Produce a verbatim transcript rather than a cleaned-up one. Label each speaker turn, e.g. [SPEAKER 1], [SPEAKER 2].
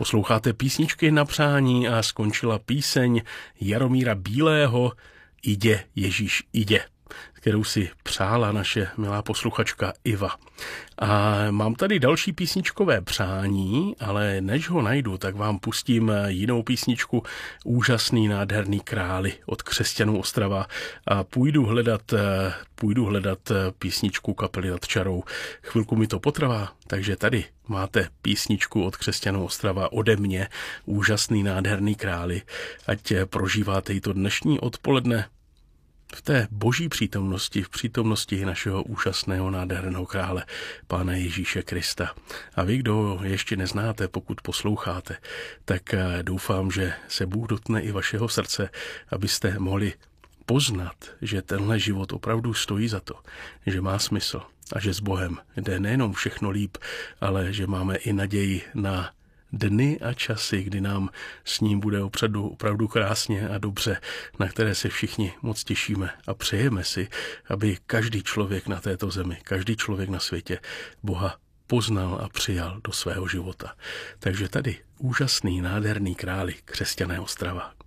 [SPEAKER 1] Posloucháte písničky na přání a skončila píseň Jaromíra Bílého Jde Ježíš jde, kterou si přála naše milá posluchačka Iva. A mám tady další písničkové přání, ale než ho najdu, tak vám pustím jinou písničku Úžasný nádherný králi od Křesťanů Ostrava a půjdu hledat, půjdu hledat písničku kapely Nad čarou. Chvilku mi to potrvá, takže tady máte písničku od Křesťanů Ostrava ode mě, Úžasný nádherný králi. Ať prožíváte i to dnešní odpoledne v té boží přítomnosti, v přítomnosti našeho úžasného nádherného krále, Pána Ježíše Krista. A vy, kdo ještě neznáte, pokud posloucháte, tak doufám, že se Bůh dotkne i vašeho srdce, abyste mohli poznat, že tenhle život opravdu stojí za to, že má smysl a že s Bohem jde nejenom všechno líp, ale že máme i naději na dny a časy, kdy nám s ním bude opravdu, opravdu krásně a dobře, na které se všichni moc těšíme a přejeme si, aby každý člověk na této zemi, každý člověk na světě Boha poznal a přijal do svého života. Takže tady úžasný, nádherný králi, Křesťané Ostrava.